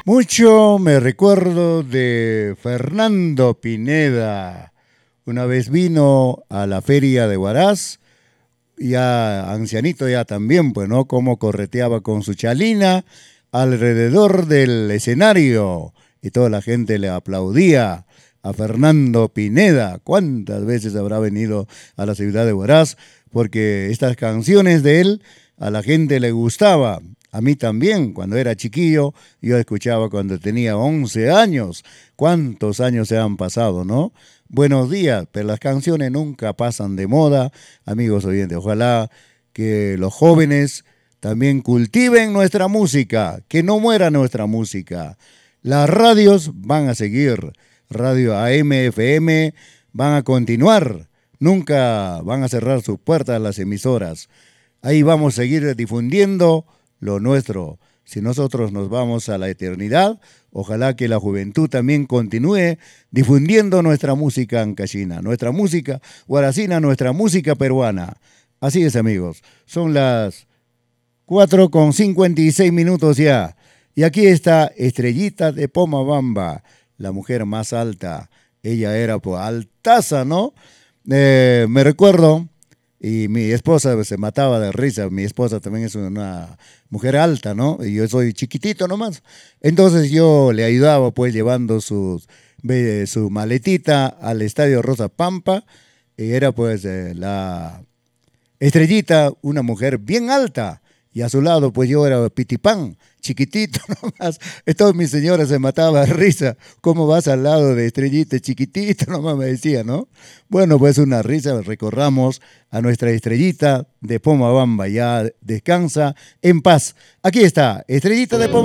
Mucho me recuerdo de Fernando Pineda. Una vez vino a la feria de Huaraz, ya ancianito ya también, pues, ¿no? Cómo correteaba con su chalina alrededor del escenario y toda la gente le aplaudía a Fernando Pineda. ¿Cuántas veces habrá venido a la ciudad de Huaraz? Porque estas canciones de él a la gente le gustaba. A mí también, cuando era chiquillo, yo escuchaba cuando tenía 11 años. ¿Cuántos años se han pasado, no? Buenos días, pero las canciones nunca pasan de moda, amigos oyentes. Ojalá que los jóvenes también cultiven nuestra música, que no muera nuestra música. Las radios van a seguir, radio AM, FM, van a continuar. Nunca van a cerrar sus puertas las emisoras. Ahí vamos a seguir difundiendo lo nuestro. Si nosotros nos vamos a la eternidad, ojalá que la juventud también continúe difundiendo nuestra música ancashina, nuestra música huaracina, nuestra música peruana. Así es, amigos. Son las 4:56 ya. Y aquí está Estrellita de Pomabamba, la mujer más alta. Ella era pues altaza, ¿no? Me recuerdo, y mi esposa se mataba de risa. Mi esposa también es una mujer alta, ¿no? Y yo soy chiquitito nomás. Entonces yo le ayudaba pues llevando su maletita al Estadio Rosa Pampa. Y era pues la Estrellita, una mujer bien alta. Y a su lado, pues yo era pitipán, chiquitito nomás. Entonces mi señora se mataba de risa. ¿Cómo vas al lado de Estrellita chiquitito? Nomás me decía, ¿no? Bueno, pues una risa. Recorramos a nuestra Estrellita de Pomabamba. Ya descansa en paz. Aquí está, Estrellita de Pomabamba.